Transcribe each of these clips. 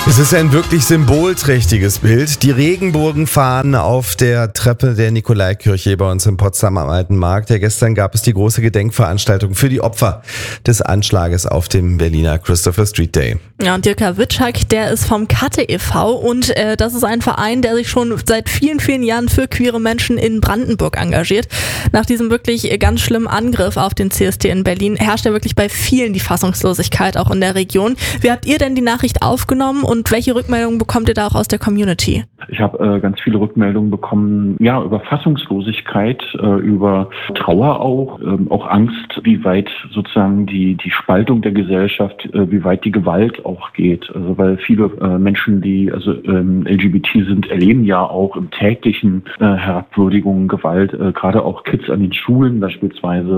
Es ist ein wirklich symbolträchtiges Bild. Die Regenbogenfahnen auf der Treppe der Nikolaikirche bei uns in Potsdam am Alten Markt. Ja, gestern gab es die große Gedenkveranstaltung für die Opfer des Anschlages auf dem Berliner Christopher Street Day. Ja, und Jirka Witschak, der ist vom Katte e.V. und das ist ein Verein, der sich schon seit vielen, vielen Jahren für queere Menschen in Brandenburg engagiert. Nach diesem wirklich ganz schlimmen Angriff auf den CSD in Berlin herrscht ja wirklich bei vielen die Fassungslosigkeit, auch in der Region. Wie habt ihr denn die Nachricht aufgenommen und welche Rückmeldungen bekommt ihr da auch aus der Community? Ich habe ganz viele Rückmeldungen bekommen, ja, über Fassungslosigkeit, über Trauer auch Angst, wie weit sozusagen die Spaltung der Gesellschaft, wie weit die Gewalt auch geht. Also weil viele Menschen, die LGBT sind, erleben ja auch im täglichen Herabwürdigung, Gewalt, gerade auch Kids an den Schulen beispielsweise,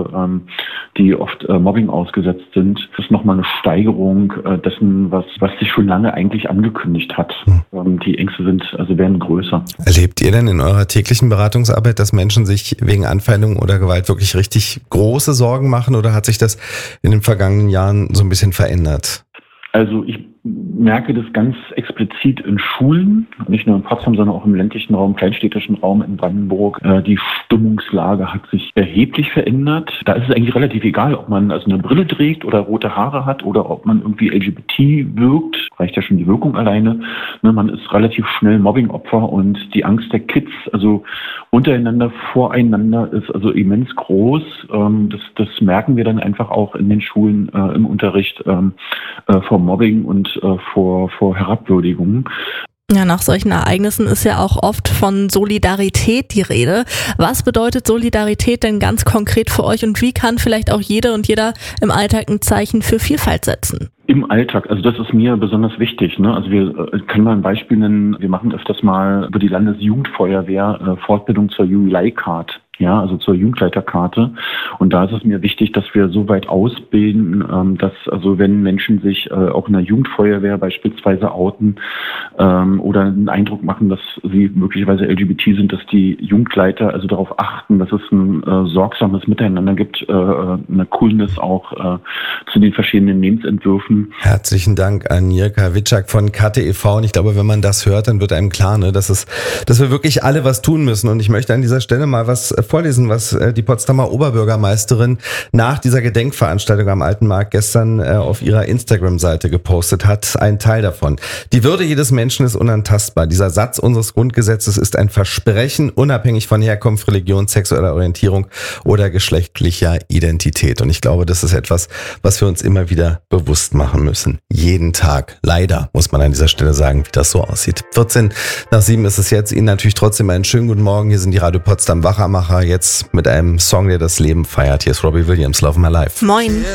die oft Mobbing ausgesetzt sind. Das ist nochmal eine Steigerung dessen, was sich schon lange eigentlich angekündigt hat. Die Ängste werden größer. Erlebt ihr denn in eurer täglichen Beratungsarbeit, dass Menschen sich wegen Anfeindung oder Gewalt wirklich richtig große Sorgen machen, oder hat sich das in den vergangenen Jahren so ein bisschen verändert? Also ich merke das ganz explizit in Schulen, nicht nur in Potsdam, sondern auch im ländlichen Raum, kleinstädtischen Raum in Brandenburg. Die Stimmungslage hat sich erheblich verändert. Da ist es eigentlich relativ egal, ob man also eine Brille trägt oder rote Haare hat oder ob man irgendwie LGBT wirkt. Reicht ja schon die Wirkung alleine. Man ist relativ schnell Mobbingopfer und die Angst der Kids, also untereinander, voreinander, ist also immens groß. Das merken wir dann einfach auch in den Schulen im Unterricht vor Mobbing und vor Herabwürdigung. Ja, nach solchen Ereignissen ist ja auch oft von Solidarität die Rede. Was bedeutet Solidarität denn ganz konkret für euch und wie kann vielleicht auch jede und jeder im Alltag ein Zeichen für Vielfalt setzen? Im Alltag, also das ist mir besonders wichtig. Also wir können mal ein Beispiel nennen, wir machen öfters mal über die Landesjugendfeuerwehr Fortbildung zur ULI-Card. Ja, also zur Jugendleiterkarte. Und da ist es mir wichtig, dass wir so weit ausbilden, dass also wenn Menschen sich auch in der Jugendfeuerwehr beispielsweise outen oder einen Eindruck machen, dass sie möglicherweise LGBT sind, dass die Jugendleiter also darauf achten, dass es ein sorgsames Miteinander gibt, eine Coolness auch zu den verschiedenen Lebensentwürfen. Herzlichen Dank an Jirka Witschak von Katte e.V. Und ich glaube, wenn man das hört, dann wird einem klar, dass wir wirklich alle was tun müssen. Und ich möchte an dieser Stelle mal was vorlesen, was die Potsdamer Oberbürgermeisterin nach dieser Gedenkveranstaltung am Alten Markt gestern auf ihrer Instagram-Seite gepostet hat. Ein Teil davon. Die Würde jedes Menschen ist unantastbar. Dieser Satz unseres Grundgesetzes ist ein Versprechen, unabhängig von Herkunft, Religion, sexueller Orientierung oder geschlechtlicher Identität. Und ich glaube, das ist etwas, was wir uns immer wieder bewusst machen müssen. Jeden Tag. Leider muss man an dieser Stelle sagen, wie das so aussieht. 6:45 ist es jetzt. Ihnen natürlich trotzdem einen schönen guten Morgen. Hier sind die Radio Potsdam Wachermacher. Jetzt mit einem Song, der das Leben feiert. Hier ist Robbie Williams, Love My Life. Moin.